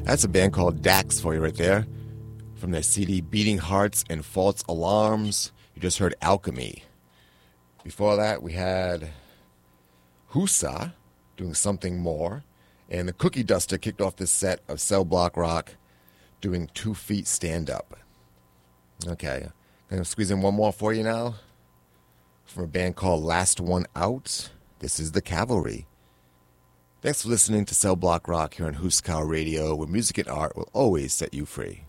That's a band called Dax for you right there. From their CD Beating Hearts and False Alarms, you just heard Alchemy. Before that, we had Husa doing Something More. And the Cookie Duster kicked off this set of Cell Block Rock doing 2 Feet Stand Up. Okay, I'm going to squeeze in one more for you now. From a band called Last One Out, this is The Cavalry. Thanks for listening to Cell Block Rock here on Huskar Radio, where music and art will always set you free.